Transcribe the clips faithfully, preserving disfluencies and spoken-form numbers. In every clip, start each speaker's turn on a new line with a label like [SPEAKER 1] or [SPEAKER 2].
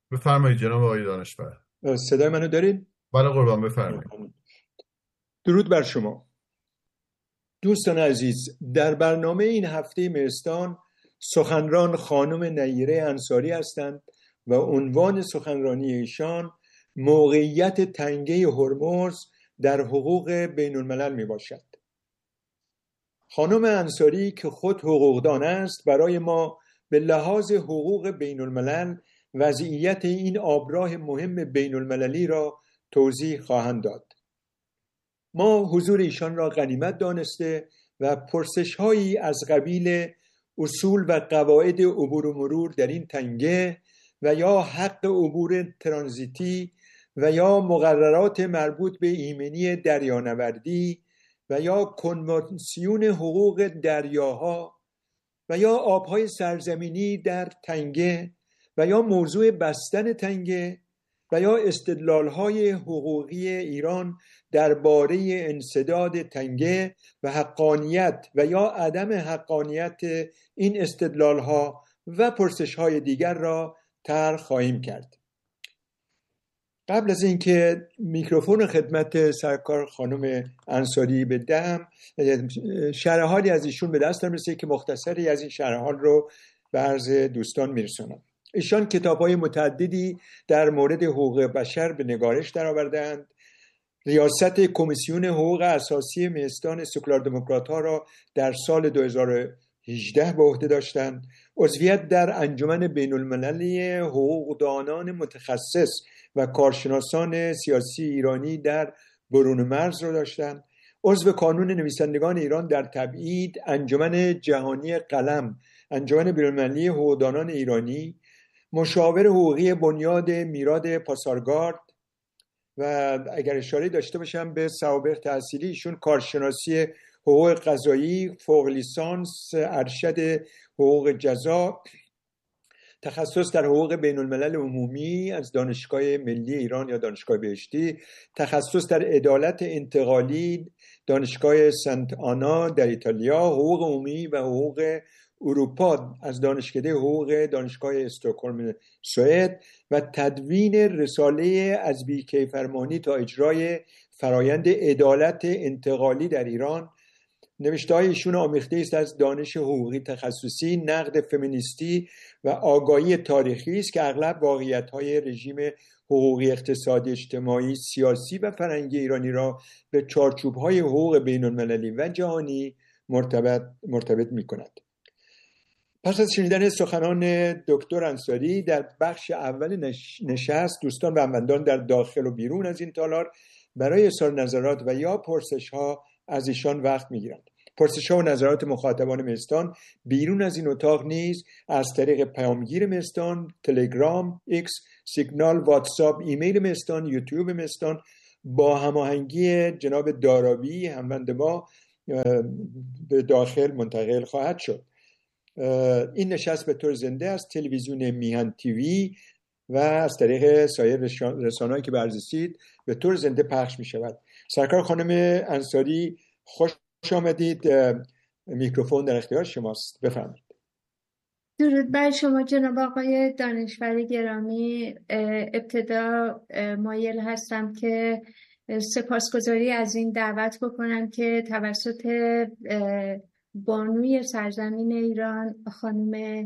[SPEAKER 1] بفرمایید جناب آقای دانشور.
[SPEAKER 2] صدای منو دارید؟
[SPEAKER 1] بله قربان، بفرمایید.
[SPEAKER 2] درود بر شما دوستان عزیز. در برنامه این هفته مهستان سخنران خانم نیره انصاری هستند و عنوان سخنرانی ایشان موقعیت تنگه هرمز در حقوق بین الملل می باشد. خانم انصاری که خود حقوقدان است برای ما به لحاظ حقوق بین الملل وضعیت این آبراه مهم بین المللی را توضیح خواهند داد. ما حضور ایشان را غنیمت دانسته و پرسش‌هایی از قبیل اصول و قواعد عبور و مرور در این تنگه و یا حق عبور ترانزیتی و یا مقررات مربوط به ایمنی دریانوردی و یا کنوانسیون حقوق دریاها و یا آبهای سرزمینی در تنگه و یا موضوع بستن تنگه و یا استدلال‌های حقوقی ایران درباره انسداد تنگه و حقانیت و یا عدم حقانیت این استدلال‌ها و پرسش‌های دیگر را طرح خواهیم کرد. قبل از اینکه میکروفون خدمت سرکار خانم انصاری بدم، شرح از ایشون به دستم رسید که مختصری از این شرح رو به عرض دوستان میرسونم. ایشان کتاب‌های متعددی در مورد حقوق بشر به نگارش درآوردند. ریاست کمیسیون حقوق اساسی مهستان سکولار دموکرات‌ها را در سال دو هزار و هجده به عهده داشتند. عضویت در انجمن بین المللی حقوقدانان متخصص و کارشناسان سیاسی ایرانی در برون مرز را داشتند. عضو کانون نویسندگان ایران در تبعید، انجمن جهانی قلم، انجمن بین المللی حقوقدانان ایرانی، مشاور حقوقی بنیاد میراد پاسارگارد و اگر اشاره داشته باشم به سوابق تحصیلی ایشون کارشناسی حقوق قضایی، فوق لیسانس ارشد حقوق جزا، تخصص در حقوق بین الملل عمومی از دانشگاه ملی ایران یا دانشگاه بهشتی، تخصص در عدالت انتقالی دانشگاه سنت آنا در ایتالیا، حقوق عمومی و حقوق اروپا از دانشکده حقوق دانشگاه استکهلم سوئد و تدوین رساله از بی‌کیفرمانی تا اجرای فرایند عدالت انتقالی در ایران. نوشته‌های ایشون آمیخته است از دانش حقوقی تخصصی، نقد فمینیستی و آگاهی تاریخی است که اغلب واقعیت‌های رژیم حقوقی، اقتصادی، اجتماعی، سیاسی و فرهنگی ایرانی را به چارچوب‌های حقوق بین‌المللی و جهانی مرتبط مرتبط می‌کند. پس از شنیدن سخنان دکتر انصاری در بخش اول نشست، دوستان و هموندان در داخل و بیرون از این تالار برای اظهار نظرات و یا پرسش‌ها از ایشان وقت می‌گیرند. پرسش‌ها و نظرات مخاطبان مهستان بیرون از این اتاق نیز از طریق پیامگیر مهستان، تلگرام، ایکس، سیگنال، واتساپ، ایمیل مهستان، یوتیوب مهستان با هماهنگی جناب دارابی هموند ما به داخل منتقل خواهد شد. این نشست به طور زنده از تلویزیون میهن تیوی و از طریق سایر رسانه‌ای که بررسید به طور زنده پخش می شود. سرکار خانم انصاری خوش آمدید. میکروفون در اختیار شماست، بفرمایید.
[SPEAKER 3] درود بر شما جناب آقای دانشور گرامی. ابتدا مایل هستم که سپاسگزاری از این دعوت بکنم که توسط بانوی سرزمین ایران خانم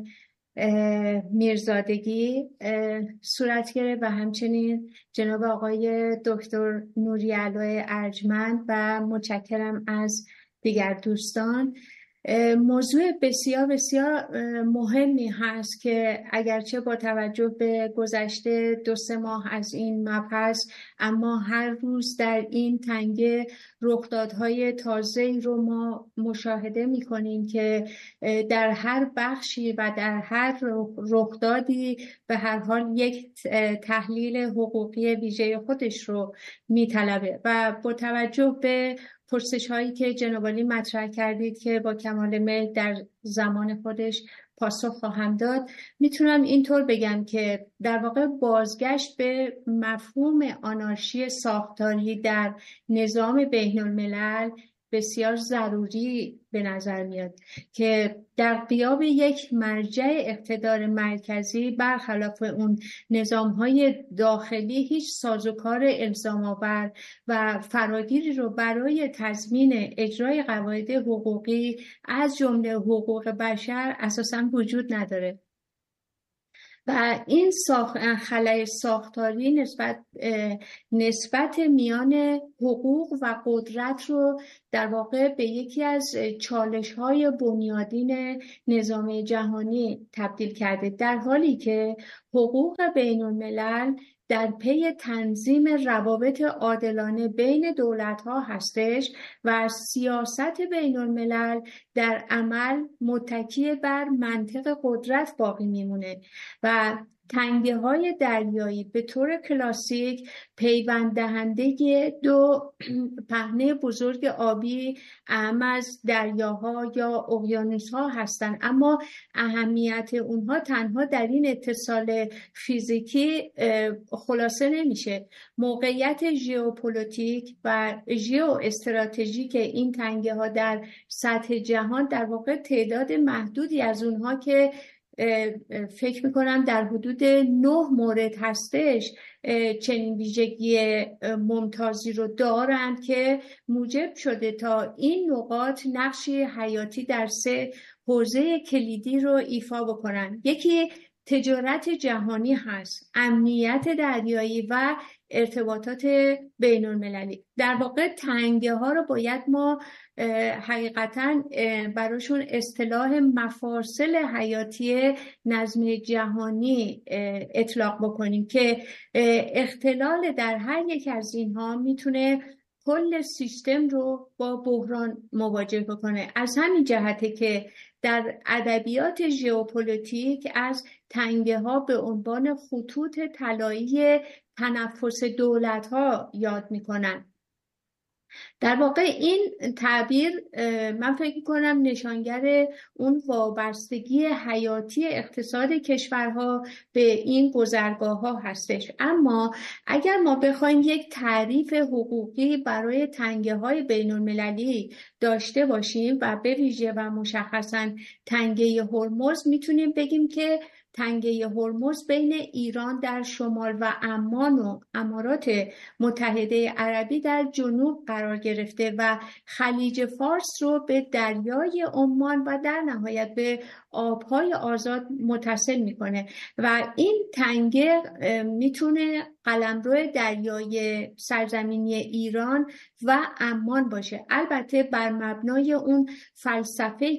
[SPEAKER 3] میرزادگی صورت گرفت و همچنین جناب آقای دکتر نوری‌علی ارجمند و متشکرم از دیگر دوستان. موضوع بسیار بسیار مهمی هست که اگرچه با توجه به گذشته دو سه ماه از این مبحث، اما هر روز در این تنگه رخدادهای تازه‌ای رو ما مشاهده می‌کنیم که در هر بخشی و در هر رخدادی به هر حال یک تحلیل حقوقی ویژه خودش رو می‌طلبه و با توجه به پرسش هایی که جناب عالی مطرح کردید که با کمال میل در زمان خودش پاسخ خواهم داد، میتونم اینطور بگم که در واقع بازگشت به مفهوم آنارشی ساختاری در نظام بین الملل بسیار ضروری به نظر میاد که در غیاب یک مرجع اقتدار مرکزی برخلاف اون نظام‌های داخلی هیچ سازوکار الزام‌آور و فراگیری رو برای تضمین اجرای قواعد حقوقی از جمله حقوق بشر اساساً وجود نداره. و این ساخ... خلأ ساختاری نسبت نسبت میان حقوق و قدرت رو در واقع به یکی از چالش‌های بنیادین نظام جهانی تبدیل کرده، در حالی که حقوق بین الملل در پی تنظیم روابط عادلانه بین دولت‌ها هستش و سیاست بین الملل در عمل متکی بر منطق قدرت باقی میمونه و تنگه‌های دریایی به طور کلاسیک پیوند دهنده دو پهنه بزرگ آبی اهم از دریاها یا اقیانوس‌ها هستند، اما اهمیت اونها تنها در این اتصال فیزیکی خلاصه نمیشه. موقعیت ژئوپلیتیک و ژئواستراتژیک این تنگه‌ها در سطح جهان در واقع تعداد محدودی از اونها که فکر میکنم در حدود نه مورد هستش چنین ویژگی ممتازی رو دارند که موجب شده تا این نقاط نقشی حیاتی در سه حوزه کلیدی رو ایفا بکنن. یکی تجارت جهانی هست، امنیت دریایی و ارتباطات بین المللی. در واقع تنگه ها رو باید ما حقیقتاً براشون اصطلاح مفاصل حیاتی نظم جهانی اطلاق بکنیم که اختلال در هر یک از اینها میتونه کل سیستم رو با بحران مواجه بکنه. از همین جهته که در ادبیات ژئوپلیتیک از تنگه ها به عنوان خطوط طلایی تنفس دولت ها یاد میکنن. در واقع این تعبیر من فکر کنم نشانگر اون وابستگی حیاتی اقتصاد کشورها به این گذرگاه ها هستش. اما اگر ما بخوایم یک تعریف حقوقی برای تنگه های بین المللی داشته باشیم و به ویژه و مشخصاً تنگه هرمز، میتونیم بگیم که تنگه هرمز بین ایران در شمال و عمان و امارات متحده عربی در جنوب قرار گرفته و خلیج فارس رو به دریای عمان و در نهایت به آبهای آزاد متصل میکنه و این تنگه میتونه قلمرو دریای سرزمینی ایران و عمان باشه، البته بر مبنای اون فلسفه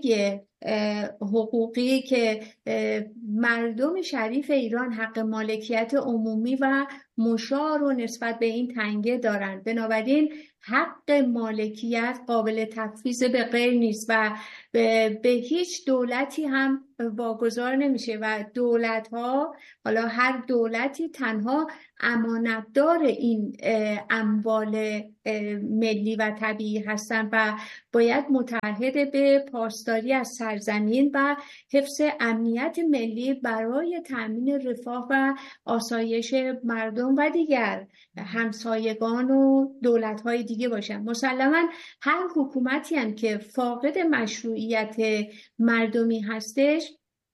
[SPEAKER 3] حقوقی که مردم شریف ایران حق مالکیت عمومی و مشاع رو نسبت به این تنگه دارند. بنابراین حق مالکیت قابل تفویض به غیر نیست و به, به هیچ دولتی هم واگذار نمیشه و دولت ها، حالا هر دولتی، تنها امانتدار این اموال ملی و طبیعی هستند و باید متعهد به پاسداری از سرزمین و حفظ امنیت ملی برای تأمین رفاه و آسایش مردم و دیگر همسایگان و دولت‌های دیگه باشن. مسلماً هر حکومتی هم که فاقد مشروعیت مردمی هستش،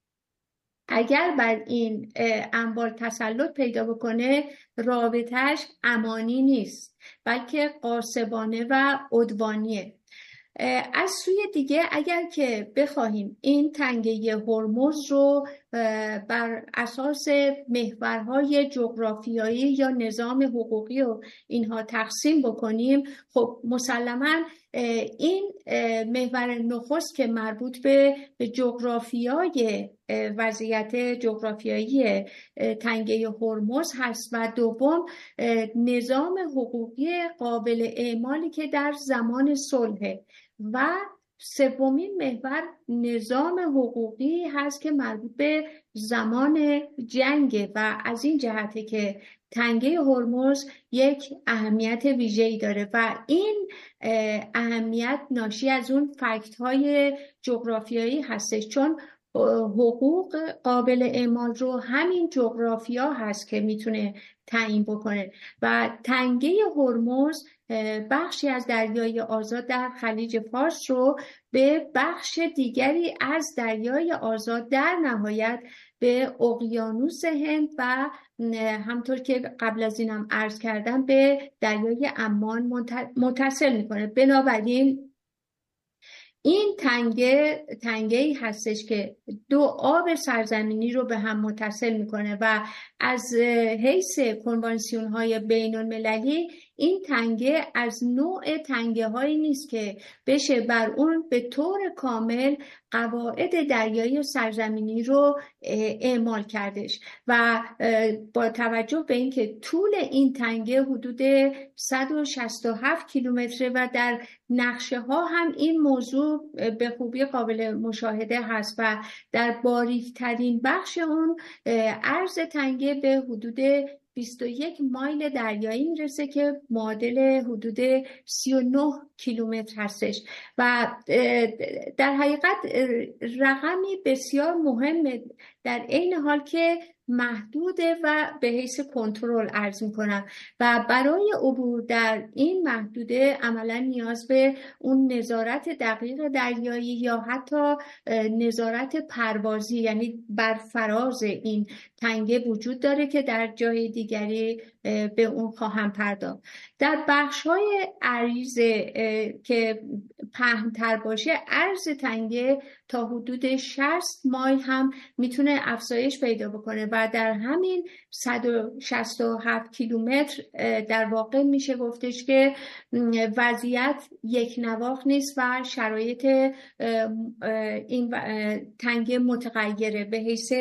[SPEAKER 3] اگر بر این اموال تسلط پیدا بکنه، رابطهش امانی نیست بلکه غاصبانه و عدوانیه. از سوی دیگه اگر که بخواهیم این تنگه هرمز رو بر اساس محورهای جغرافیایی یا نظام حقوقی و اینها تقسیم بکنیم، خب مسلماً این محور نخست که مربوط به جغرافیای وضعیت جغرافیایی تنگه هرمز هست و دوم نظام حقوقی قابل اعمالی که در زمان صلح و سومین محور نظام حقوقی هست که مربوط به زمان جنگ و از این جهته که تنگه هرمز یک اهمیت ویژه‌ای داره و این اهمیت ناشی از اون فکت‌های جغرافیایی هستش، چون حقوق قابل اعمال رو همین جغرافیا هست که میتونه تعیین بکنه و تنگه هرمز بخشی از دریای آزاد در خلیج فارس رو به بخش دیگری از دریای آزاد در نهایت به اقیانوس هند و همطور که قبل از اینم عرض کردم به دریای عمان متصل میکنه. بنابراین این تنگه تنگه‌ای هستش که دو آب سرزمینی رو به هم متصل میکنه و از حیث کنوانسیون‌های بین‌المللی این تنگه از نوع تنگه هایی نیست که بشه بر اون به طور کامل قواعد دریایی و سرزمینی رو اعمال کردش و با توجه به اینکه طول این تنگه حدود صد و شصت و هفت کیلومتره و در نقشه ها هم این موضوع به خوبی قابل مشاهده هست و در باریکترین بخش اون عرض تنگه به حدود بیست و یک مایل دریایی میرسه که معادل حدود سی و نه کیلومتر هستش و در حقیقت رقمی بسیار مهمه در عین حال که محدوده و به حیث کنترل عرض میکنم و برای عبور در این محدوده عملا نیاز به اون نظارت دقیق دریایی یا حتی نظارت پروازی یعنی بر فراز این تنگه وجود داره که در جای دیگری به اون خواهم پرداخت. در بخش‌های عریض که پهن‌تر باشه عرض تنگه تا حدود شصت مایل هم میتونه افزایش پیدا بکنه و در همین صد و شصت و هفت کیلومتر در واقع میشه گفتش که وضعیت یک نواخت نیست و شرایط این تنگه متغیره به حیث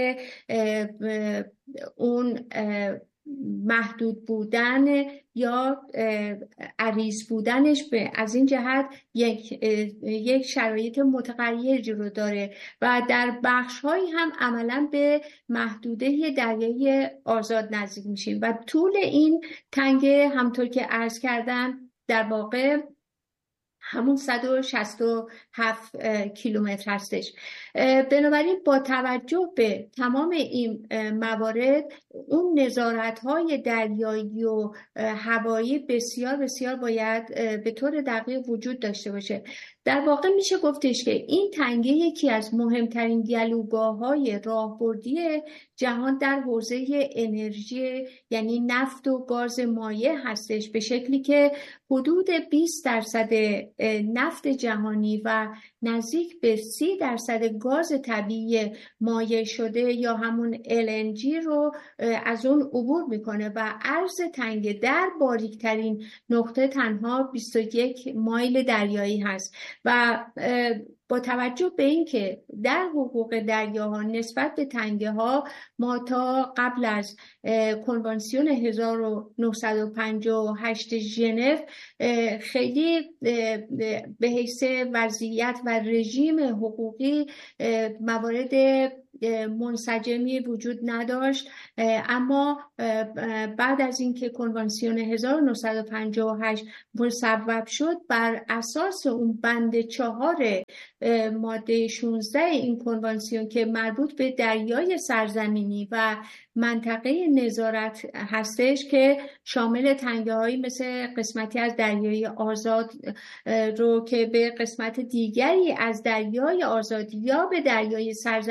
[SPEAKER 3] اون محدود بودن یا عریض بودنش به از این جهت یک یک شرایط متغیری رو داره و در بخش‌هایی هم عملاً به محدوده دریایی آزاد نزدیک میشیم و طول این تنگه همطور که عرض کردم در واقع همون صد و شصت و هفت کیلومتر هستش. بنابراین با توجه به تمام این موارد اون نظارت‌های دریایی و هوایی بسیار بسیار باید به طور دقیق وجود داشته باشه. در واقع میشه گفتش که این تنگه یکی از مهمترین گلوگاه‌های راهبردی جهان در حوزه انرژی یعنی نفت و گاز مایع هستش به شکلی که حدود بیست درصد نفت جهانی و نزدیک به سی درصد گاز طبیعی مایع شده یا همون ال ان جی رو از اون عبور میکنه و عرض تنگه در باریکترین نقطه تنها بیست و یک مایل دریایی هست و با توجه به اینکه در حقوق دریاها نسبت به تنگه ها ما تا قبل از کنوانسیون هزار و نهصد و پنجاه و هشت ژنو خیلی به حیث وضعیت و رژیم حقوقی موارد منسجمی وجود نداشت، اما بعد از اینکه کنوانسیون هزار و نهصد و پنجاه و هشت مصوب شد بر اساس اون بند چهار ماده شانزده این کنوانسیون که مربوط به دریای سرزمینی و منطقه نظارت هستش که شامل تنگه هایی مثل قسمتی از دریای آزاد رو که به قسمت دیگری از دریای آزاد یا به دریای سرزمینی